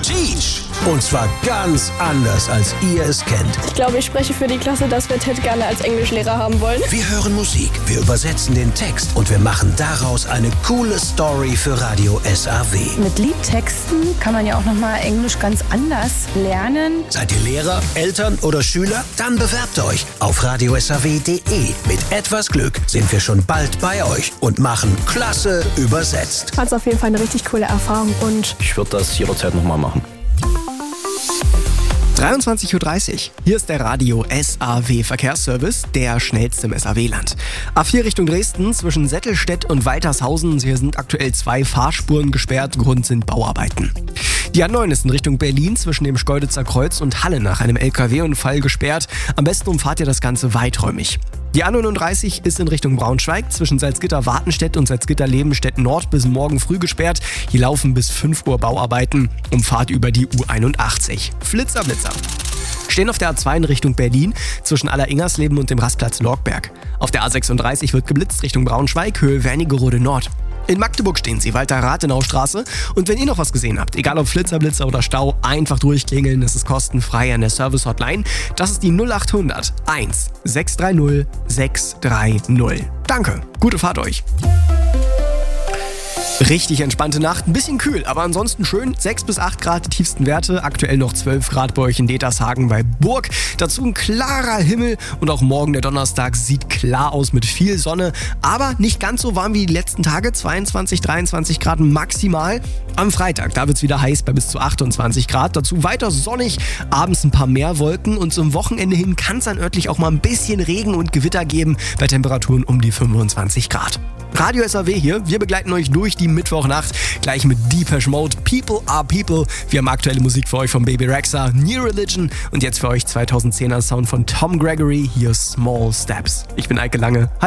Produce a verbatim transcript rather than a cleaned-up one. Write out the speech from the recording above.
Teach! Und zwar ganz anders, als ihr es kennt. Ich glaube, ich spreche für die Klasse, dass wir Ted gerne als Englischlehrer haben wollen. Wir hören Musik, wir übersetzen den Text und wir machen daraus eine coole Story für Radio S A W. Mit Liedtexten kann man ja auch nochmal Englisch ganz anders lernen. Seid ihr Lehrer, Eltern oder Schüler? Dann bewerbt euch auf radio s a w punkt d e. Mit etwas Glück sind wir schon bald bei euch und machen klasse übersetzt. War auf jeden Fall eine richtig coole Erfahrung und ich würde das jederzeit nochmal machen. dreiundzwanzig Uhr dreißig. Hier ist der Radio S A W Verkehrsservice, der schnellste im S A W-Land. A vier Richtung Dresden zwischen Settelstedt und Waltershausen. Hier sind aktuell zwei Fahrspuren gesperrt. Grund sind Bauarbeiten. Die A neun ist in Richtung Berlin zwischen dem Schkeuditzer Kreuz und Halle nach einem L K W-Unfall gesperrt. Am besten umfahrt ihr das Ganze weiträumig. Die A neununddreißig ist in Richtung Braunschweig zwischen Salzgitter-Wartenstedt und Salzgitter-Lebenstedt-Nord bis morgen früh gesperrt. Hier laufen bis fünf Uhr Bauarbeiten. Umfahrt über die U einundachtzig. Flitzer, Blitzer. Stehen auf der A zwei in Richtung Berlin zwischen Aller-Ingersleben und dem Rastplatz Lorgberg. Auf der A sechsunddreißig wird geblitzt Richtung Braunschweig, Höhe Wernigerode Nord. In Magdeburg stehen sie, Walter-Rathenau-Straße. Und wenn ihr noch was gesehen habt, egal ob Flitzer, Blitzer oder Stau, einfach durchklingeln. Es ist kostenfrei an der Service-Hotline. Das ist die null acht hundert eins sechs drei null sechs drei null. Danke, gute Fahrt euch. Richtig entspannte Nacht, ein bisschen kühl, aber ansonsten schön. sechs bis acht Grad die tiefsten Werte, aktuell noch zwölf Grad bei euch in Detershagen bei Burg. Dazu ein klarer Himmel und auch morgen der Donnerstag sieht klar aus mit viel Sonne, aber nicht ganz so warm wie die letzten Tage, zweiundzwanzig, dreiundzwanzig Grad maximal. Am Freitag, da wird es wieder heiß bei bis zu achtundzwanzig Grad, dazu weiter sonnig, abends ein paar mehr Wolken und zum Wochenende hin kann es dann örtlich auch mal ein bisschen Regen und Gewitter geben bei Temperaturen um die fünfundzwanzig Grad. Radio S A W hier, wir begleiten euch durch die Mittwochnacht, gleich mit Depeche Mode, People Are People. Wir haben aktuelle Musik für euch von Baby Rexha, New Religion und jetzt für euch zweitausendzehner Sound von Tom Gregory, hier Small Steps. Ich bin Eike Lange. Hi.